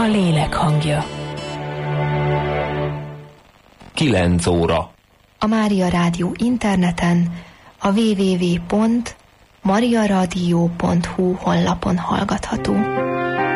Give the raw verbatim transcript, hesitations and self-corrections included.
a lélek hangja. kilenc óra. A Mária Rádió interneten, a double-u double-u double-u pont mariaradio pont hu honlapon hallgatható.